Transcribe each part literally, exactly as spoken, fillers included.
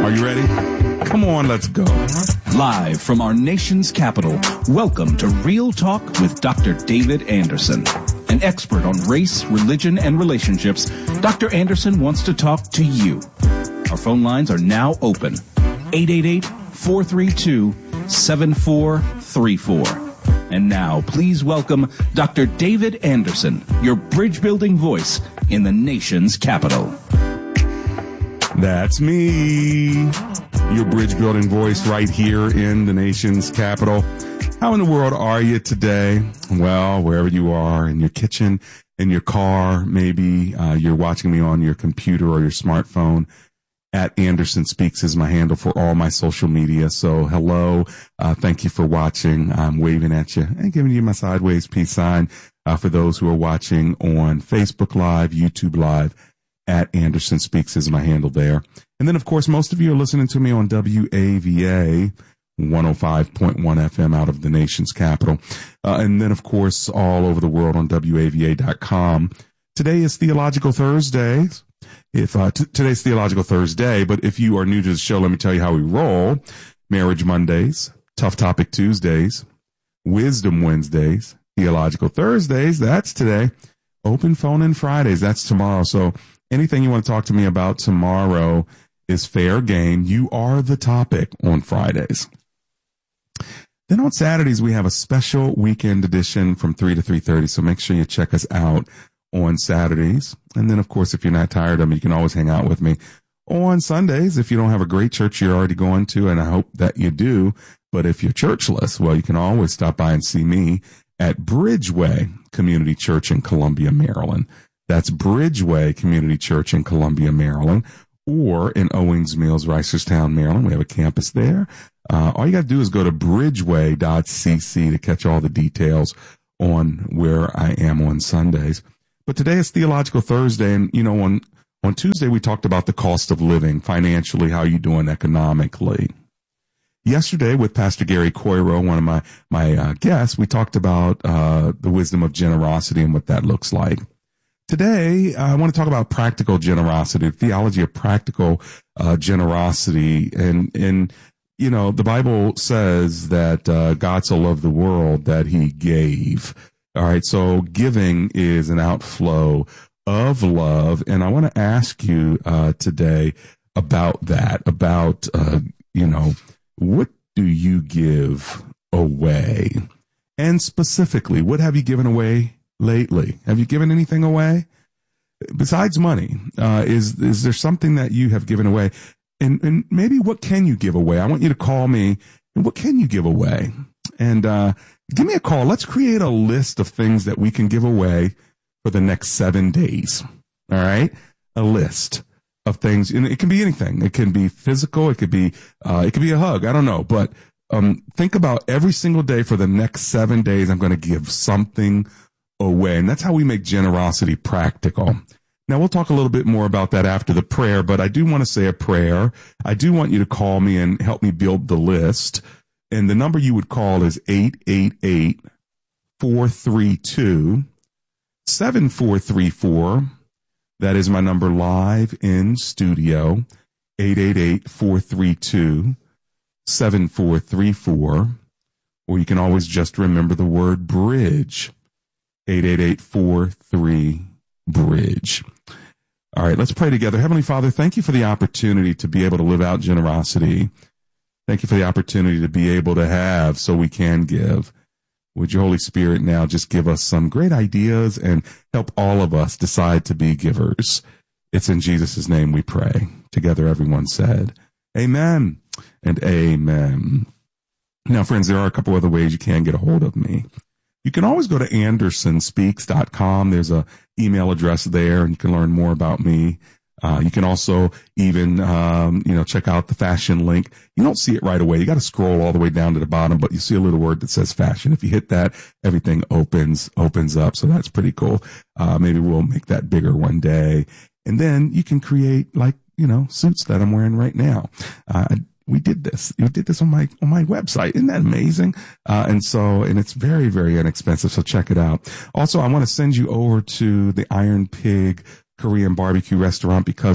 Are you ready? Come on, let's go. Live from our nation's capital, welcome to Real Talk with Doctor David Anderson. An expert on race, religion, and relationships, Doctor Anderson wants to talk to you. Our phone lines are now open. eight eight eight, four three two, seven four three four. And now, please welcome Doctor David Anderson, your bridge-building voice in the nation's capital. That's me, your bridge-building voice right here in the nation's capital. How in the world are you today? Well, wherever you are, in your kitchen, in your car, maybe uh, you're watching me on your computer or your smartphone. At Anderson Speaks is my handle for all my social media. So hello, uh, thank you for watching. I'm waving at you and giving you my sideways peace sign uh, for those who are watching on Facebook Live, YouTube Live. At Anderson Speaks is my handle there. And then, of course, most of you are listening to me on W A V A one oh five point one F M out of the nation's capital. Uh, and then, of course, all over the world on W A V A dot com. Today is Theological Thursday. If uh, t- today's Theological Thursday, but if you are new to the show, let me tell you how we roll. Marriage Mondays, Tough Topic Tuesdays, Wisdom Wednesdays, Theological Thursdays, that's today. Open Phone in Fridays, that's tomorrow. So anything you want to talk to me about tomorrow is fair game. You are the topic on Fridays. Then on Saturdays, we have a special weekend edition from three to three thirty. So make sure you check us out on Saturdays. And then, of course, if you're not tired of me, you can always hang out with me on Sundays. If you don't have a great church you're already going to, and I hope that you do. But if you're churchless, well, you can always stop by and see me at Bridgeway Community Church in Columbia, Maryland. That's Bridgeway Community Church in Columbia, Maryland, or in Owings Mills, Reisterstown, Maryland. We have a campus there. Uh, all you got to do is go to bridgeway dot c c to catch all the details on where I am on Sundays. But today is Theological Thursday, and, you know, on, on Tuesday we talked about the cost of living financially, how you doing economically. Yesterday with Pastor Gary Coiro, one of my, my uh, guests, we talked about uh, the wisdom of generosity and what that looks like. Today, uh, I want to talk about practical generosity, the theology of practical uh, generosity. And, and, you know, the Bible says that uh, God so loved the world that he gave. All right, so giving is an outflow of love. And I want to ask you uh, today about that, about, uh, you know, what do you give away? And specifically, what have you given away lately? Have you given anything away besides money? Uh, is is there something that you have given away? And and maybe what can you give away? I want you to call me. And what can you give away? And uh, give me a call. Let's create a list of things that we can give away for the next seven days. All right, a list of things, and it can be anything. It can be physical. It could be uh, it could be a hug. I don't know, but um, think about every single day for the next seven days. I'm going to give something away. And that's how we make generosity practical. Now, we'll talk a little bit more about that after the prayer, but I do want to say a prayer. I do want you to call me and help me build the list. And the number you would call is eight eight eight, four three two, seven four three four. That is my number live in studio, eight eight eight, four three two, seven four three four. Or you can always just remember the word bridge. eight eight eight, four three, bridge. All right, let's pray together. Heavenly Father, thank you for the opportunity to be able to live out generosity. Thank you for the opportunity to be able to have so we can give. Would your Holy Spirit now just give us some great ideas and help all of us decide to be givers? It's in Jesus' name we pray. Together everyone said, amen and amen. Now, friends, there are a couple other ways you can get a hold of me. You can always go to anderson speaks dot com. There's a email address there, and you can learn more about me. Uh, you can also even, um, you know, check out the fashion link. You don't see it right away. You got to scroll all the way down to the bottom, but you see a little word that says fashion. If you hit that, everything opens, opens up. So that's pretty cool. Uh, maybe we'll make that bigger one day. And then you can create, like, you know, suits that I'm wearing right now. Uh, we did this. We did this on my, on my website. Isn't that amazing? Uh, and so, and it's very, very inexpensive. So check it out. Also, I want to send you over to the Iron Pig Korean barbecue restaurant, because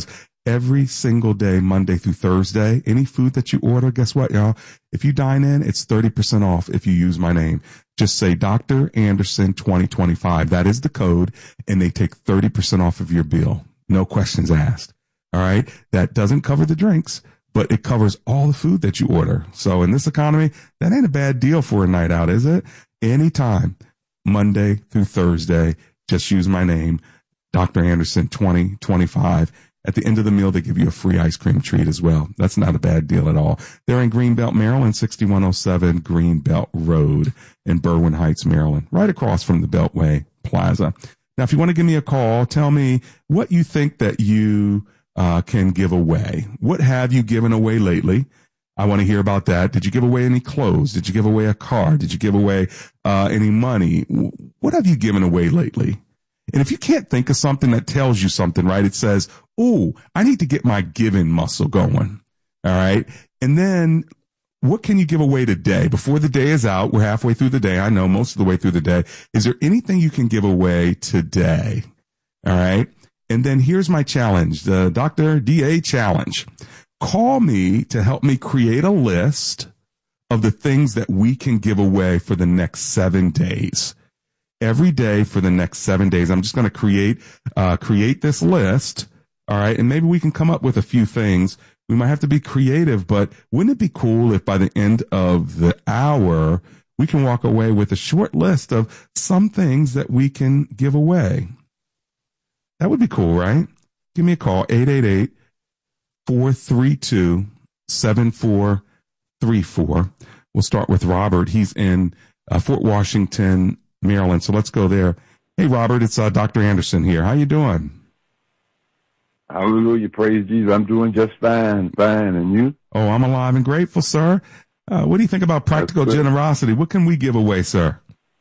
every single day, Monday through Thursday. Any food that you order, guess what, y'all? If you dine in, it's thirty percent off if you use my name. Just say Doctor Anderson twenty twenty-five. That is the code, and they take thirty percent off of your bill. No questions asked. All right? That doesn't cover the drinks, but it covers all the food that you order. So in this economy, that ain't a bad deal for a night out, is it? Anytime, Monday through Thursday, just use my name, Doctor Anderson twenty twenty-five. At the end of the meal, they give you a free ice cream treat as well. That's not a bad deal at all. They're in Greenbelt, Maryland, sixty-one oh seven Greenbelt Road in Berwyn Heights, Maryland, right across from the Beltway Plaza. Now, if you want to give me a call, tell me what you think that you uh, can give away. What have you given away lately? I want to hear about that. Did you give away any clothes? Did you give away a car? Did you give away uh, any money? What have you given away lately? And if you can't think of something that tells you something, right, it says, oh, I need to get my giving muscle going. All right. And then what can you give away today? Before the day is out, we're halfway through the day. I know most of the way through the day. Is there anything you can give away today? All right. And then here's my challenge, the Doctor D A challenge. Call me to help me create a list of the things that we can give away for the next seven days. Every day for the next seven days, I'm just going to create, uh, create this list. All right. And maybe we can come up with a few things. We might have to be creative, but wouldn't it be cool if by the end of the hour, we can walk away with a short list of some things that we can give away? That would be cool, right? Give me a call, eight eight eight, four three two, seven four three four. We'll start with Robert. He's in uh, Fort Washington, Maryland. So let's go there. Hey, Robert, it's uh, Doctor Anderson here. How you doing? Hallelujah. Praise Jesus. I'm doing just fine. Fine. And you? Oh, I'm alive and grateful, sir. Uh, what do you think about practical generosity? What can we give away, sir?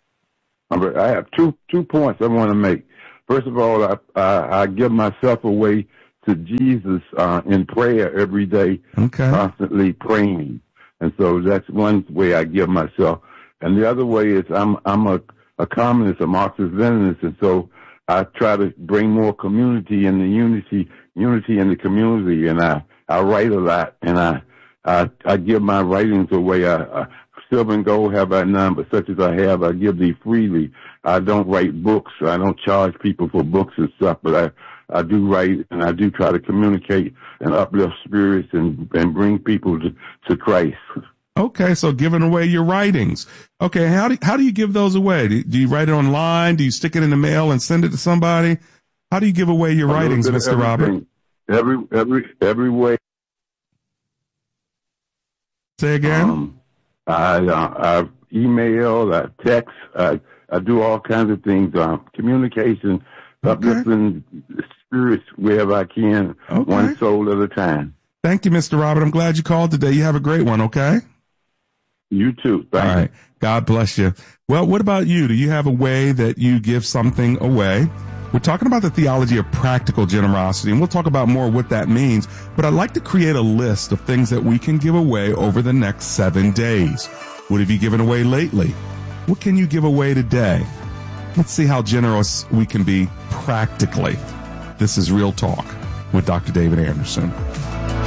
I have two two points I want to make. First of all, I, I, I give myself away to Jesus uh, in prayer every day, okay. Constantly praying. And so that's one way I give myself. And the other way is I'm I'm a, a communist, a Marxist-Leninist, and so I try to bring more community and the unity, unity in the community. And I, I write a lot, and I, I, I give my writings away. I, I, silver and gold have I none, but such as I have, I give thee freely. I don't write books. I don't charge people for books and stuff, but I, I do write, and I do try to communicate and uplift spirits and, and bring people to, to Christ. Okay, so giving away your writings. Okay, how do how do you give those away? Do, do you write it online? Do you stick it in the mail and send it to somebody? How do you give away your writings, Mister Robert? Every every every way. Say again. Um, I uh, I email, I text, I I do all kinds of things. Um, communication, okay. uplifting spirits wherever I can, okay. One soul at a time. Thank you, Mister Robert. I'm glad you called today. You have a great one. Okay. You too. Thank All right. you. God bless you. Well, what about you? Do you have a way that you give something away? We're talking about the theology of practical generosity, and we'll talk about more what that means. But I'd like to create a list of things that we can give away over the next seven days. What have you given away lately? What can you give away today? Let's see how generous we can be practically. This is Real Talk with Doctor David Anderson.